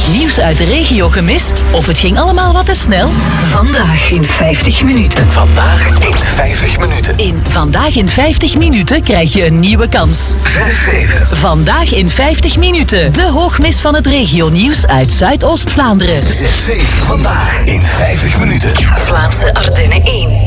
Nieuws uit de regio gemist? Of het ging allemaal wat te snel? Vandaag in 50 minuten. Vandaag in 50 minuten. In Vandaag in 50 minuten krijg je een nieuwe kans. 6-7. Vandaag in 50 minuten. De hoogmis van het regionieuws uit Zuidoost-Vlaanderen. 6-7. Vandaag in 50 minuten. Vlaamse Ardennen 1.